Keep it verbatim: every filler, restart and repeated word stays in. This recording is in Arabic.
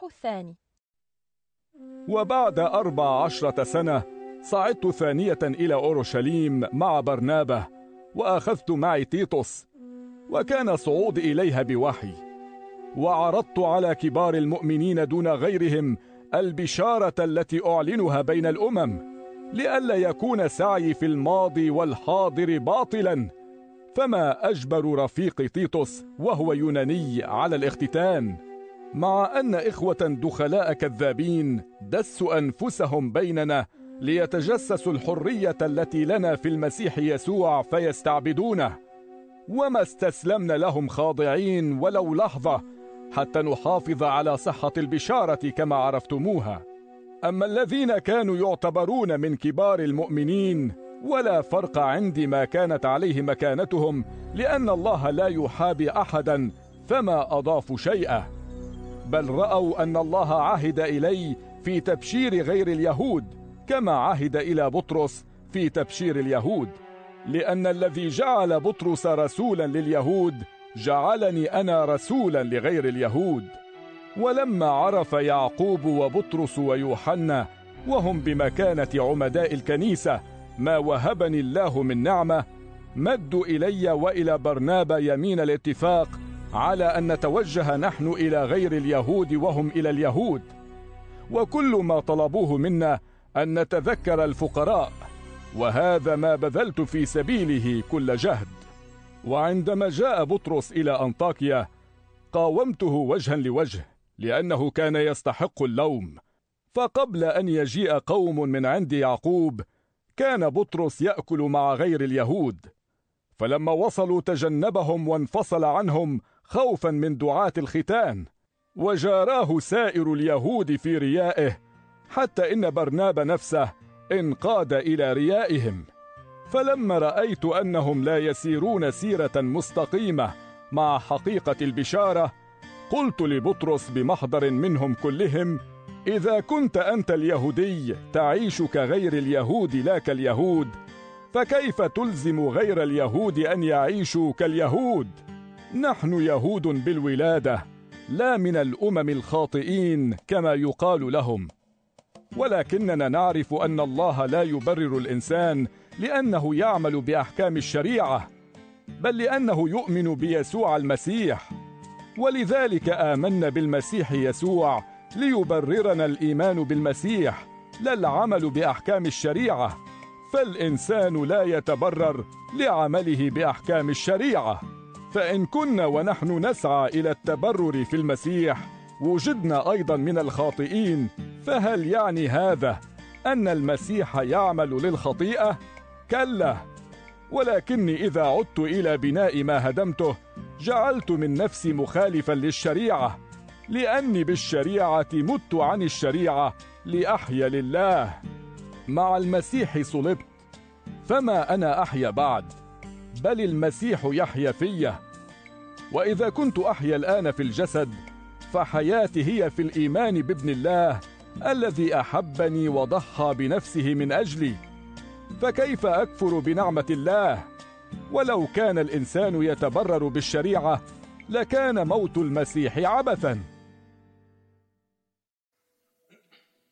الثاني. وبعد أربع عشرة سنة صعدت ثانية إلى أورشليم مع برنابة، وأخذت معي تيتوس، وكان صعودي إليها بوحي، وعرضت على كبار المؤمنين دون غيرهم البشارة التي أعلنها بين الأمم، لئلا يكون سعي في الماضي والحاضر باطلا. فما أجبر رفيقي تيتوس وهو يوناني على الاختتان، مع أن إخوة دخلاء كذابين دسوا أنفسهم بيننا ليتجسسوا الحرية التي لنا في المسيح يسوع فيستعبدونه، وما استسلمنا لهم خاضعين ولو لحظة حتى نحافظ على صحة البشارة كما عرفتموها. أما الذين كانوا يعتبرون من كبار المؤمنين ولا فرق عندي ما كانت عليه مكانتهم، لأن الله لا يحابي أحدا، فما أضافوا شيئا، بل رأوا أن الله عهد إلي في تبشير غير اليهود كما عهد إلى بطرس في تبشير اليهود، لأن الذي جعل بطرس رسولا لليهود جعلني أنا رسولا لغير اليهود. ولما عرف يعقوب وبطرس ويوحنا وهم بمكانة عمداء الكنيسة ما وهبني الله من نعمة، مدوا إلي وإلى برنابا يمين الاتفاق على أن نتوجه نحن إلى غير اليهود وهم إلى اليهود، وكل ما طلبوه منا أن نتذكر الفقراء، وهذا ما بذلت في سبيله كل جهد. وعندما جاء بطرس إلى أنطاكيا قاومته وجها لوجه، لأنه كان يستحق اللوم، فقبل أن يجيء قوم من عند يعقوب كان بطرس يأكل مع غير اليهود، فلما وصلوا تجنبهم وانفصل عنهم خوفا من دعاة الختان، وجاراه سائر اليهود في ريائه، حتى إن برنابا نفسه انقاد إلى ريائهم. فلما رأيت أنهم لا يسيرون سيرة مستقيمة مع حقيقة البشارة، قلت لبطرس بمحضر منهم كلهم: إذا كنت أنت اليهودي تعيش كغير اليهود لا كاليهود، فكيف تلزم غير اليهود أن يعيشوا كاليهود؟ نحن يهود بالولادة، لا من الأمم الخاطئين كما يقال لهم، ولكننا نعرف أن الله لا يبرر الإنسان لأنه يعمل بأحكام الشريعة، بل لأنه يؤمن بيسوع المسيح، ولذلك آمنا بالمسيح يسوع ليبررنا الإيمان بالمسيح لا العمل بأحكام الشريعة، فالإنسان لا يتبرر لعمله بأحكام الشريعة. فإن كنا ونحن نسعى إلى التبرر في المسيح وجدنا أيضا من الخاطئين، فهل يعني هذا أن المسيح يعمل للخطيئة؟ كلا، ولكني إذا عدت إلى بناء ما هدمته جعلت من نفسي مخالفا للشريعة، لأني بالشريعة مت عن الشريعة لأحيا لله. مع المسيح صلبت، فما أنا أحيا بعد، بل المسيح يحيا فيا. وإذا كنت أحيا الآن في الجسد، فحياتي هي في الإيمان بابن الله الذي أحبني وضحى بنفسه من أجلي. فكيف أكفر بنعمة الله؟ ولو كان الإنسان يتبرر بالشريعة لكان موت المسيح عبثا.